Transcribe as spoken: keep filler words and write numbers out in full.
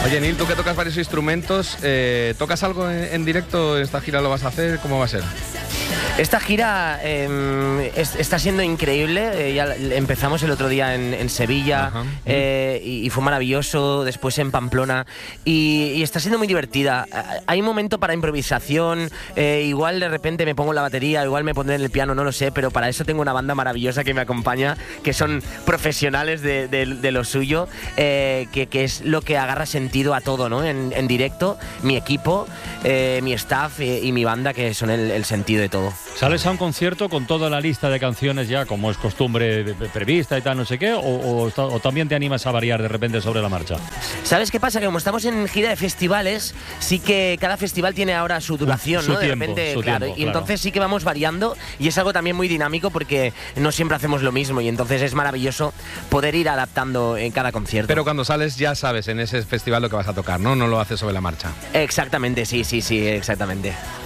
Oye, Neil, tú que tocas varios instrumentos, eh, ¿tocas algo en, en directo? ¿Esta gira lo vas a hacer? ¿Cómo va a ser? Esta gira eh, es, está siendo increíble. Eh, ya empezamos el otro día en, en Sevilla eh, y, y fue maravilloso. Después en Pamplona y, y está siendo muy divertida. Hay un momento para improvisación. Eh, igual de repente me pongo en la batería, igual me pondré en el piano, no lo sé. Pero para eso tengo una banda maravillosa que me acompaña, que son profesionales de, de, de lo suyo, eh, que, que es lo que agarra sentido a todo, ¿no? En, en directo, mi equipo, eh, mi staff y, y mi banda, que son el, el sentido de todo. ¿Sales a un concierto con toda la lista de canciones ya, como es costumbre prevista y tal, no sé qué? O, o, o también te animas a variar de repente sobre la marcha? ¿Sabes qué pasa? Que como estamos en gira de festivales, sí que cada festival tiene ahora su duración, su ¿no? De tiempo, repente, su claro. tiempo, Y entonces claro. sí que vamos variando y es algo también muy dinámico porque no siempre hacemos lo mismo y entonces es maravilloso poder ir adaptando en cada concierto. Pero cuando sales ya sabes en ese festival lo que vas a tocar, ¿no? No lo haces sobre la marcha. Exactamente, sí, sí, sí, exactamente.